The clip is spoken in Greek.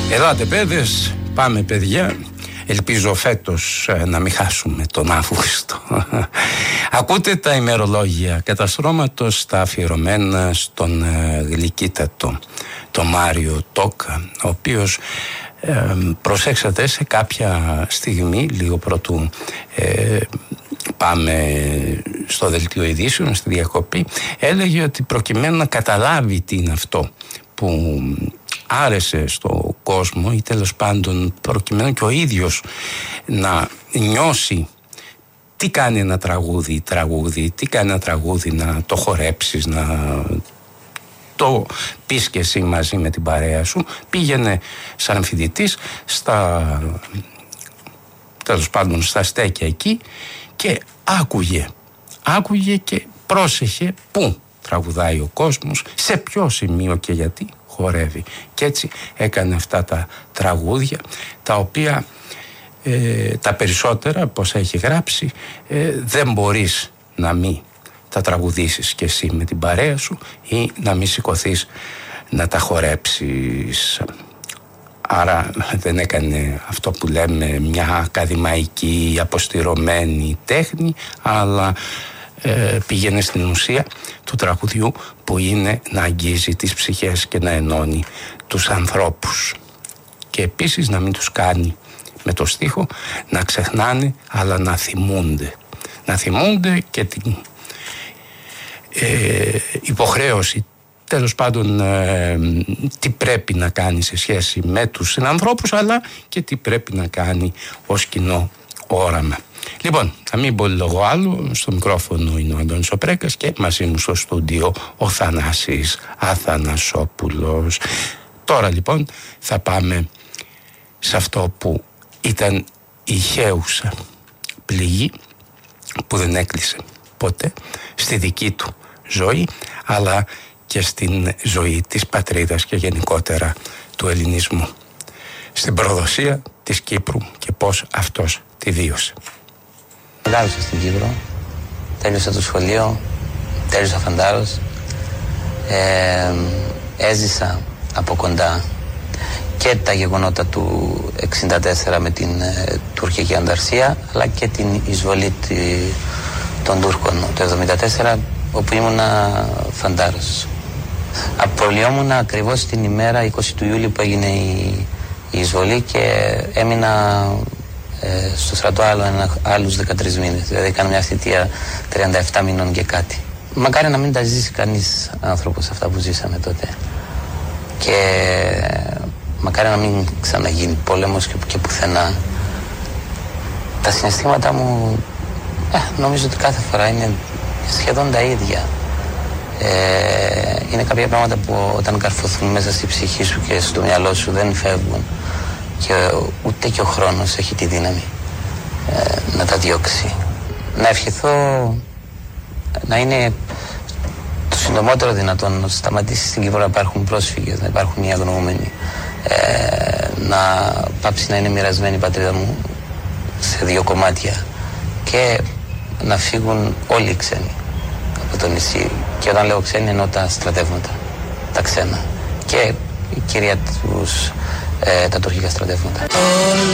Ελάτε παιδες, πάμε παιδιά. Ελπίζω φέτος να μην χάσουμε τον Αύγουστο. Ακούτε τα ημερολόγια καταστρώματος, τα αφιερωμένα στον γλυκύτατο, τον Μάριο Τόκα, ο οποίος προσέξατε σε κάποια στιγμή, λίγο πρωτού πάμε στο δελτίο ειδήσεων, στη διακοπή, έλεγε ότι προκειμένου να καταλάβει τι είναι αυτό που άρεσε στο κόσμο, ή τέλος πάντων προκειμένου και ο ίδιος να νιώσει τι κάνει ένα τραγούδι, τι κάνει ένα τραγούδι, να το χορέψεις, να το πεις και εσύ μαζί με την παρέα σου, πήγαινε σαν φοιτητής τέλος πάντων στα στέκια εκεί και άκουγε και πρόσεχε πού τραγουδάει ο κόσμος, σε ποιο σημείο και γιατί χορεύει. Και έτσι έκανε αυτά τα τραγούδια, τα οποία τα περισσότερα, πως έχει γράψει, δεν μπορείς να μην τα τραγουδήσεις και εσύ με την παρέα σου ή να μην σηκωθείς να τα χορέψεις. Άρα δεν έκανε αυτό που λέμε μια ακαδημαϊκή αποστηρωμένη τέχνη, αλλά πήγαινε στην ουσία του τραγουδιού, που είναι να αγγίζει τις ψυχές και να ενώνει τους ανθρώπους. Και επίσης να μην τους κάνει με το στίχο να ξεχνάνε, αλλά να θυμούνται. Να θυμούνται και την υποχρέωση, τέλος πάντων τι πρέπει να κάνει σε σχέση με τους συνανθρώπους, αλλά και τι πρέπει να κάνει ως κοινό όραμα. Λοιπόν, θα μην πολυλογώ άλλο, στο μικρόφωνο είναι ο Αντώνης ο Πρέκας και μαζί μου στο στούντιο ο Θανάσης Αθανασόπουλος. Τώρα λοιπόν θα πάμε σε αυτό που ήταν η χέουσα πληγή που δεν έκλεισε ποτέ στη δική του ζωή, αλλά και στην ζωή της πατρίδας και γενικότερα του ελληνισμού, στην προδοσία της Κύπρου και πώς αυτός τη βίωσε. Μεγάλωσα στην Κύπρο, τέλειωσα το σχολείο, τέλειωσα φαντάρος, έζησα από κοντά και τα γεγονότα του 1964 με την τουρκική ανταρσία, αλλά και την εισβολή των Τούρκων το 1974, όπου ήμουνα φαντάρος. Απολυόμουν ακριβώς την ημέρα 20 του Ιούλη που έγινε η εισβολή και έμεινα στο στρατό άλλους 13 μήνες. Δηλαδή έκανα μια θητεία 37 μήνων και κάτι. Μακάρι να μην τα ζήσει κανείς άνθρωπος αυτά που ζήσαμε τότε. Και μακάρι να μην ξαναγίνει πόλεμος και πουθενά. Τα συναισθήματα μου νομίζω ότι κάθε φορά είναι σχεδόν τα ίδια. Είναι κάποια πράγματα που όταν καρφωθούν μέσα στη ψυχή σου και στο μυαλό σου δεν φεύγουν, και ούτε και ο χρόνος έχει τη δύναμη να τα διώξει. Να ευχηθώ να είναι το συντομότερο δυνατόν να σταματήσει στην Κύπρο να υπάρχουν πρόσφυγες, να υπάρχουν οι αγνοούμενοι, να πάψει να είναι μοιρασμένη η πατρίδα μου σε δύο κομμάτια και να φύγουν όλοι οι ξένοι από το νησί. Και όταν λέω ξένοι εννοώ τα στρατεύματα, τα ξένα και κυρία τους τα τουρκικά στρατεύματα.